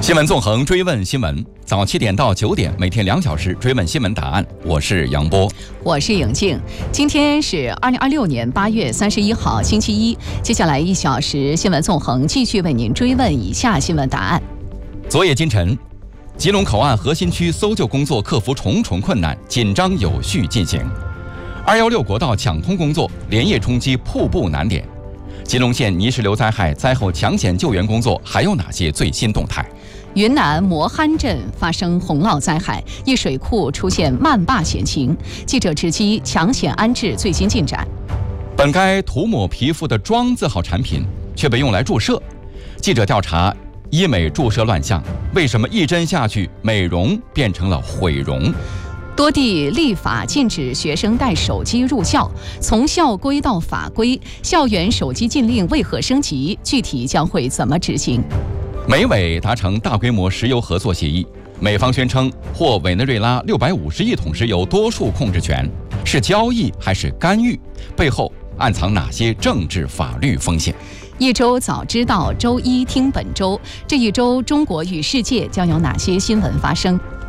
新闻纵横追问新闻，早7点到9点，每天2小时追问新闻答案。我是杨波， 我是颖静。今天是2026年8月31号，星期一。接下来1小时，新闻纵横继续为您追问以下新闻答案。 昨夜今晨，吉隆口岸核心区搜救工作克服重重困难，紧张有序进行。216国道抢通工作连夜冲击瀑布难点。吉隆县泥石流灾害灾后抢险救援工作还有哪些最新动态？ 云南磨憨镇发生洪涝灾害，一水库出现漫坝险情，记者直击抢险安置最新进展。 本该涂抹皮肤的妆字号产品却被用来注射，记者调查医美注射乱象，为什么一针下去美容变成了毁容？ 多地立法禁止学生带手机入校，从校规到法规，校园手机禁令为何升级？具体将会怎么执行？ 美委达成大规模石油合作协议，美方宣称获委内瑞拉650亿桶石油多数控制权，是交易还是干预？背后暗藏哪些政治法律风险？ 一周早知道，周一听本周。这一周，中国与世界将有哪些新闻发生？